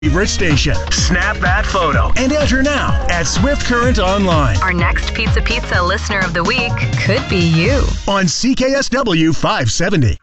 favorite station. Snap that photo and enter now at Swift Current Online. Our next Pizza listener of the week could be you. On CKSW 570.